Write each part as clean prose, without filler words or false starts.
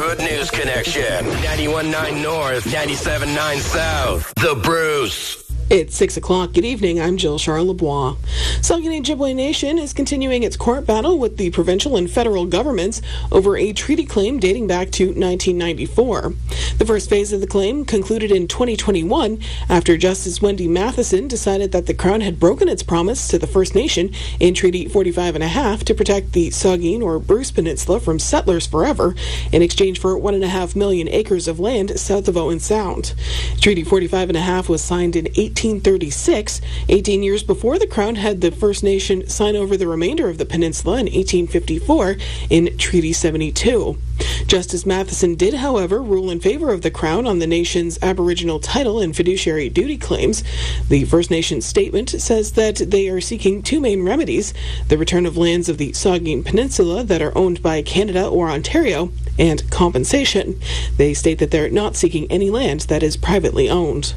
Good News Connection. 91.9 North, 97.9 South. The Bruce. It's 6 o'clock. Good evening. I'm Jill Charlebois. Saugeen Ojibwe Nation is continuing its court battle with the provincial and federal governments over a treaty claim dating back to 1994. The first phase of the claim concluded in 2021 after Justice Wendy Matheson decided that the Crown had broken its promise to the First Nation in Treaty 45.5 to protect the Saugeen or Bruce Peninsula from settlers forever in exchange for 1.5 million acres of land south of Owen Sound. Treaty 45.5 was signed in 1836, 18 years before the Crown had the First Nation sign over the remainder of the peninsula in 1854 in Treaty 72. Justice Matheson did, however, rule in favor of the Crown on the nation's Aboriginal title and fiduciary duty claims. The First Nations statement says that they are seeking two main remedies: the return of lands of the Saugeen Peninsula that are owned by Canada or Ontario, and compensation. They state that they're not seeking any land that is privately owned.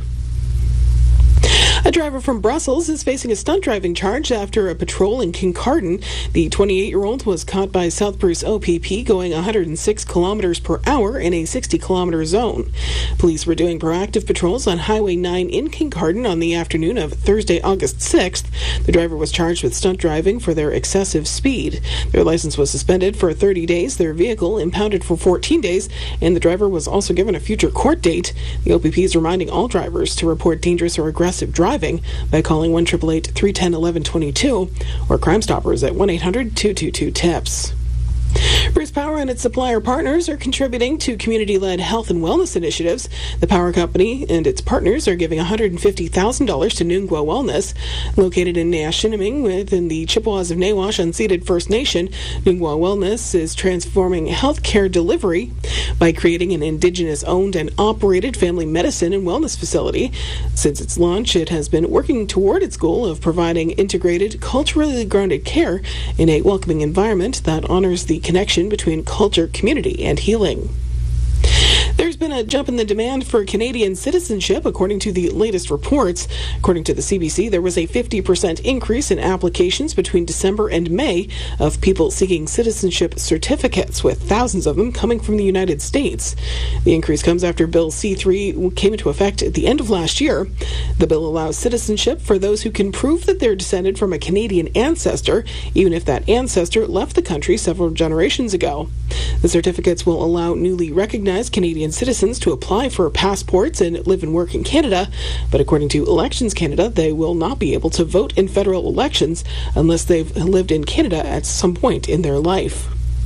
A driver from Brussels is facing a stunt driving charge after a patrol in Kincardine. The 28-year-old was caught by South Bruce OPP going 106 kilometers per hour in a 60-kilometer zone. Police were doing proactive patrols on Highway 9 in Kincardine on the afternoon of Thursday, August 6th. The driver was charged with stunt driving for their excessive speed. Their license was suspended for 30 days, their vehicle impounded for 14 days, and the driver was also given a future court date. The OPP is reminding all drivers to report dangerous or aggressive driving by calling 1-888-310-1122 or Crime Stoppers at 1-800-222-TIPS. Bruce Power and its supplier partners are contributing to community-led health and wellness initiatives. The power company and its partners are giving $150,000 to Noongwa Wellness. Located in Nayashiniming within the Chippewas of Nawash unceded First Nation, Noongwa Wellness is transforming healthcare delivery by creating an Indigenous-owned and operated family medicine and wellness facility. Since its launch, it has been working toward its goal of providing integrated, culturally grounded care in a welcoming environment that honors the connection between culture, community, and healing. There's been a jump in the demand for Canadian citizenship, according to the latest reports. According to the CBC, there was a 50% increase in applications between December and May of people seeking citizenship certificates, with thousands of them coming from the United States. The increase comes after Bill C-3 came into effect at the end of last year. The bill allows citizenship for those who can prove that they're descended from a Canadian ancestor, even if that ancestor left the country several generations ago. The certificates will allow newly recognized Canadian citizens to apply for passports and live and work in Canada, but according to Elections Canada, they will not be able to vote in federal elections unless they've lived in Canada at some point in their life.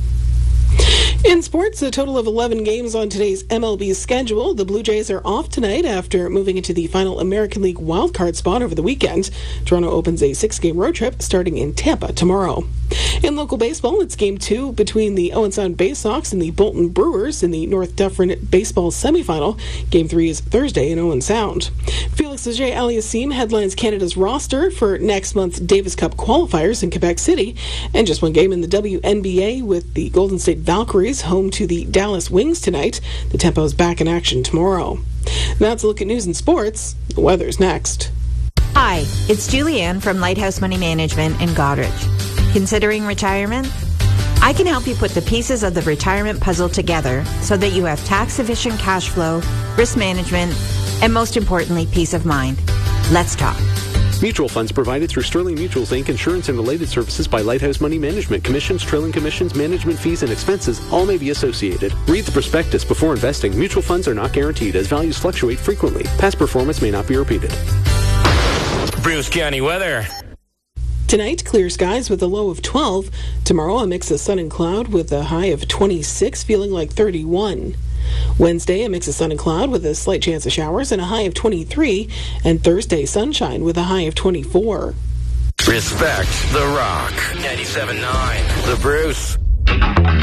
In sports, a total of 11 games on today's MLB schedule. The Blue Jays are off tonight after moving into the final American League wildcard spot over the weekend. Toronto opens a 6-game road trip starting in Tampa tomorrow. In local baseball, it's Game 2 between the Owen Sound Bay Sox and the Bolton Brewers in the North Dufferin Baseball semifinal. Game 3 is Thursday in Owen Sound. Felix Auger-Aliassime headlines Canada's roster for next month's Davis Cup qualifiers in Quebec City. And just one game in the WNBA with the Golden State Valkyries home to the Dallas Wings tonight. The Tempo's back in action tomorrow. That's a look at news and sports. The weather's next. Hi, it's Julianne from Lighthouse Money Management in Goderich. Considering retirement? I can help you put the pieces of the retirement puzzle together so that you have tax-efficient cash flow, risk management, and most importantly, peace of mind. Let's talk. Mutual funds provided through Sterling Mutuals Inc. Insurance and related services by Lighthouse Money Management. Commissions, trailing commissions, management fees, and expenses all may be associated. Read the prospectus before investing. Mutual funds are not guaranteed as values fluctuate frequently. Past performance may not be repeated. Bruce County weather. Tonight, clear skies with a low of 12. Tomorrow, a mix of sun and cloud with a high of 26, feeling like 31. Wednesday, a mix of sun and cloud with a slight chance of showers and a high of 23. And Thursday, sunshine with a high of 24. Respect the Rock. 97.9. The Bruce.